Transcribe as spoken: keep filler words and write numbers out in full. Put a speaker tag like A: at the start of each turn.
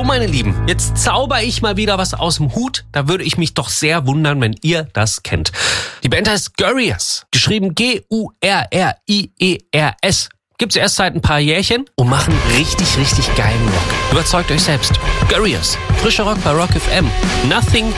A: meine Lieben, jetzt zauber ich mal wieder was aus dem Hut. Da würde ich mich doch sehr wundern, wenn ihr das kennt. Die Band heißt Gurriers, geschrieben G U R R I E R S. Gibt's erst seit ein paar Jährchen und machen richtig, richtig geilen Rock. Überzeugt euch selbst. Gurriers, frischer Rock bei Rock F M. Nothing